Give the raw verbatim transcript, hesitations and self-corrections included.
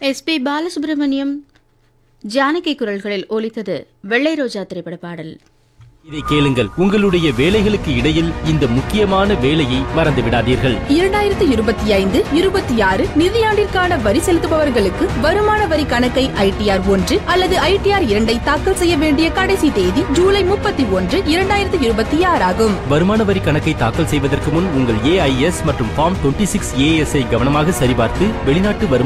S B Balasubramaniam Janaki குரல்களில் ஒலித்தது வெள்ளை ரோஜா திரைப்பட பாடல். இதை கேளுங்கள், உங்களுடைய வேலைகளுக்கு இடையில் இந்த முக்கியமான வேலையை மறந்து விடாதீர்கள். இரண்டாயிரத்தி இருபத்தி ஐந்து இருபத்தி ஆறு நிதியாண்டிற்கான வரி செலுத்துபவர்களுக்கு வருமான வரி கணக்கை ஐடிஆர் ஒன்று அல்லது ஐடிஆர் இரண்டை தாக்கல் செய்ய வேண்டிய கடைசி தேதி ஜூலை முப்பத்தி ஒன்று இரண்டாயிரத்தி இருபத்தி ஆறு ஆகும். வருமான வரி கணக்கை தாக்கல் செய்வதற்கு முன் உங்கள் ஏஐஎஸ் மற்றும் ஃபார்ம் டுவெண்ட்டி சிக்ஸ் ஏஎஸ் ஐ கவனமாக சரிபார்த்து வெளிநாட்டு வருமான